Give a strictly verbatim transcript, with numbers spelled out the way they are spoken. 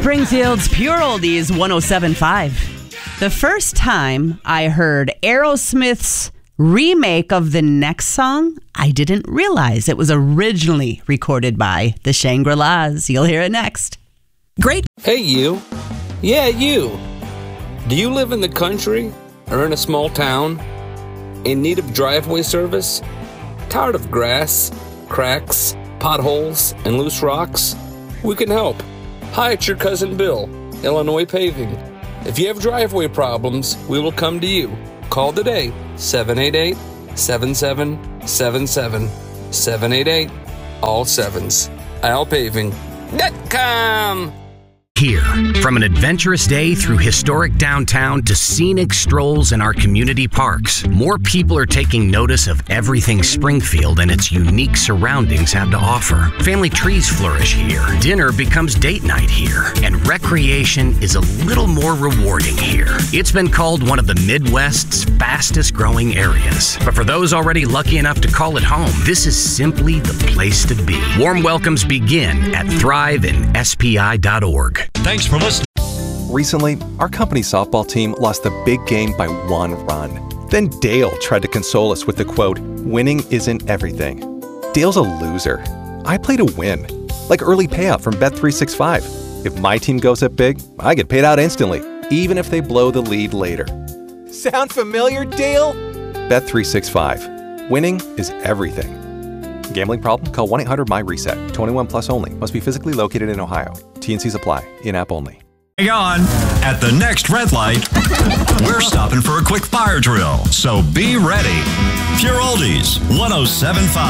Springfield's Pure Oldies one oh seven point five. The first time I heard Aerosmith's remake of the next song, I didn't realize it was originally recorded by the Shangri-Las. You'll hear it next. Great. Hey, you. Yeah, you. Do you live in the country or in a small town? In need of driveway service? Tired of grass, cracks, potholes, and loose rocks? We can help. Hi, it's your cousin Bill, Illinois Paving. If you have driveway problems, we will come to you. Call today, seven eight eight, seven seven seven seven, seven eight eight, all sevens. al paving dot com. Here, from an adventurous day through historic downtown to scenic strolls in our community parks, more people are taking notice of everything Springfield and its unique surroundings have to offer. Family trees flourish here, dinner becomes date night here, and recreation is a little more rewarding here. It's been called one of the Midwest's fastest growing areas. But for those already lucky enough to call it home, this is simply the place to be. Warm welcomes begin at thrive in S P I dot org. Thanks for listening. Recently, our company softball team lost the big game by one run. Then Dale tried to console us with the quote, "Winning isn't everything." Dale's a loser. I play to win. Like early payout from Bet three sixty-five. If my team goes up big, I get paid out instantly, even if they blow the lead later. Sound familiar, Dale? Bet three sixty-five. Winning is everything. Gambling problem? Call one eight hundred my reset. twenty-one plus only. Must be physically located in Ohio. T N Cs apply. In-app only. Hang on. At the next red light, we're stopping for a quick fire drill. So be ready. Pure Oldies one oh seven point five.